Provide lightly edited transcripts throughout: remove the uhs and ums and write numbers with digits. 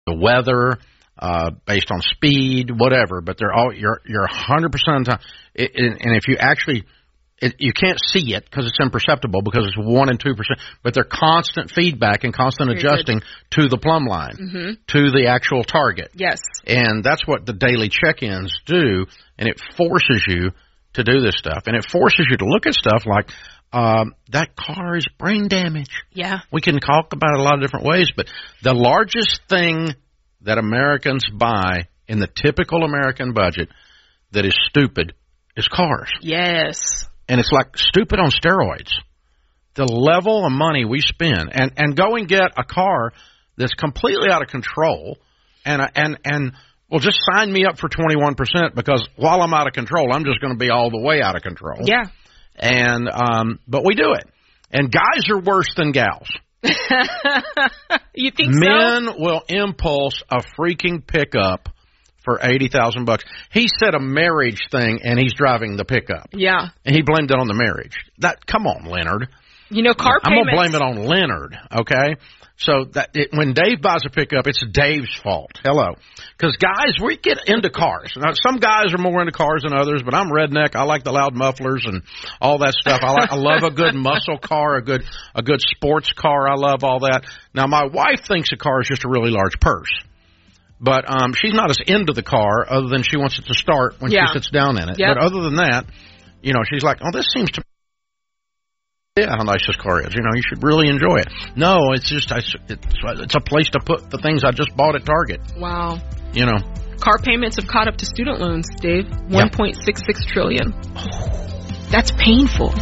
the weather, based on speed, whatever. But they're all you're 100% of the time. And if you actually, you can't see it because it's imperceptible because it's 1 and 2%. But they're constant feedback and constant adjusting to the plumb line, to the actual target. Yes. And that's what the daily check-ins do. And it forces you to do this stuff. And it forces you to look at stuff like, that car is brain damage. Yeah. We can talk about it a lot of different ways, but the largest thing that Americans buy in the typical American budget that is stupid is cars. Yes. And it's like stupid on steroids. The level of money we spend and go and get a car that's completely out of control and well, just sign me up for 21% because while I'm out of control, I'm just going to be all the way out of control. Yeah. And but we do it. And guys are worse than gals. You think Men will impulse a freaking pickup for $80,000. He said a marriage thing, and he's driving the pickup. Yeah. And he blamed it on the marriage. Come on, Leonard. You know, car payments. I'm going to blame it on Leonard, okay? So when Dave buys a pickup, it's Dave's fault. Hello. Because, guys, we get into cars. Now, some guys are more into cars than others, but I'm redneck. I like the loud mufflers and all that stuff. I love a good muscle car, a good sports car. I love all that. Now, my wife thinks a car is just a really large purse. But she's not as into the car other than she wants it to start when she sits down in it. Yep. But other than that, you know, she's like, oh, this seems to how nice this car is. You know, you should really enjoy it. No, it's just it's a place to put the things I just bought at Target. Wow. You know. Car payments have caught up to student loans, Dave. $1.66 trillion. That's painful.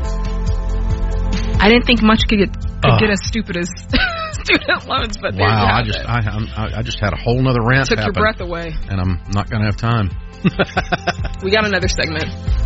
I didn't think much could get as stupid as student loans, but there wow, you have I just had a whole nother rant Took happen, your breath away. and I'm not going to have time. We got another segment.